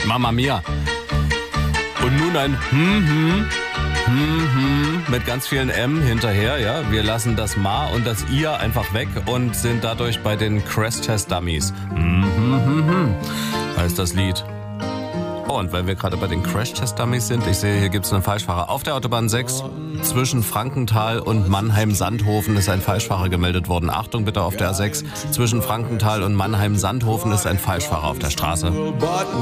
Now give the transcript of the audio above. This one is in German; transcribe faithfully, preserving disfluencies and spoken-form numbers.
Mama Mia. Und nun ein hm, hm, hm, hm, mit ganz vielen M hinterher, ja. Wir lassen das Ma und das Ihr einfach weg und sind dadurch bei den Crash Test Dummies. Hm, hm, hm, hm, heißt das Lied. Oh, und weil wir gerade bei den Crash Test Dummies sind, ich sehe, hier gibt es einen Falschfahrer. Auf der Autobahn sechs zwischen Frankenthal und Mannheim-Sandhofen ist ein Falschfahrer gemeldet worden. Achtung bitte auf der A sechs zwischen Frankenthal und Mannheim-Sandhofen ist ein Falschfahrer auf der Straße.